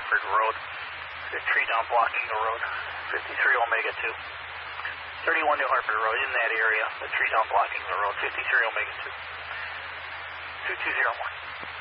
Hartford Road. The tree down blocking the road. 53 Omega 2. 31 New Hartford Road, in that area. The tree down blocking the road. 53 Omega 2. 2201.